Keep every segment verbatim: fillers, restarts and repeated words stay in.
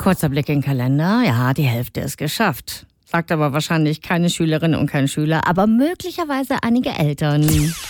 Kurzer Blick in den Kalender. Ja, die Hälfte ist geschafft. Sagt aber wahrscheinlich keine Schülerin und kein Schüler, aber möglicherweise einige Eltern.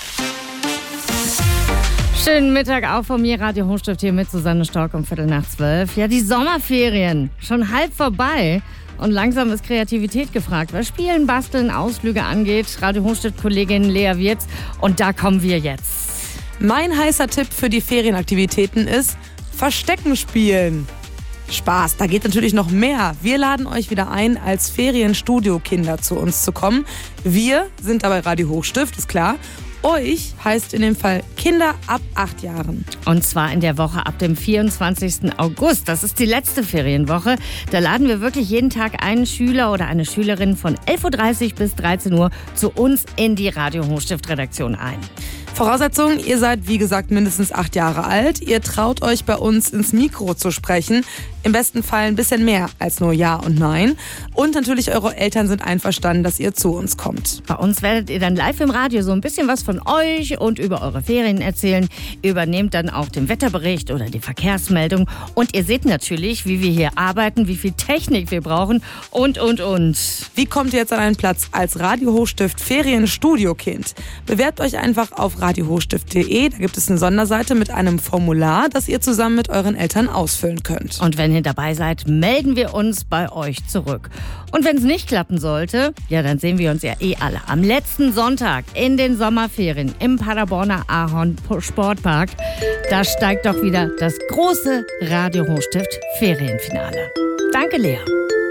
Schönen Mittag auch von mir, Radio Hochstift hier mit Susanne Stork um Viertel nach zwölf. Ja, die Sommerferien, schon halb vorbei. Und langsam ist Kreativität gefragt, was Spielen, Basteln, Ausflüge angeht. Radio Hochstift-Kollegin Lea Wirz. Und da kommen wir jetzt. Mein heißer Tipp für die Ferienaktivitäten ist Verstecken spielen. Spaß, da geht natürlich noch mehr. Wir laden euch wieder ein, als Ferienstudio-Kinder zu uns zu kommen. Wir sind dabei Radio Hochstift, ist klar. Euch heißt in dem Fall Kinder ab acht Jahren. Und zwar in der Woche ab dem vierundzwanzigsten August. Das ist die letzte Ferienwoche. Da laden wir wirklich jeden Tag einen Schüler oder eine Schülerin von elf Uhr dreißig bis dreizehn Uhr zu uns in die Radio Hochstift-Redaktion ein. Voraussetzung, ihr seid wie gesagt mindestens acht Jahre alt. Ihr traut euch bei uns ins Mikro zu sprechen. Im besten Fall ein bisschen mehr als nur Ja und Nein. Und natürlich eure Eltern sind einverstanden, dass ihr zu uns kommt. Bei uns werdet ihr dann live im Radio so ein bisschen was von euch und über eure Ferien erzählen. Übernehmt dann auch den Wetterbericht oder die Verkehrsmeldung. Und ihr seht natürlich, wie wir hier arbeiten, wie viel Technik wir brauchen und, und, und. Wie kommt ihr jetzt an einen Platz als Radio Hochstift Ferienstudio-Kind? Bewerbt euch einfach auf radio hochstift punkt de. Da gibt es eine Sonderseite mit einem Formular, das ihr zusammen mit euren Eltern ausfüllen könnt. Und wenn ihr dabei seid, melden wir uns bei euch zurück. Und wenn es nicht klappen sollte, ja, dann sehen wir uns ja eh alle am letzten Sonntag in den Sommerferien im Paderborner Ahorn Sportpark. Da steigt doch wieder das große Radio Hochstift Ferienfinale. Danke, Lea.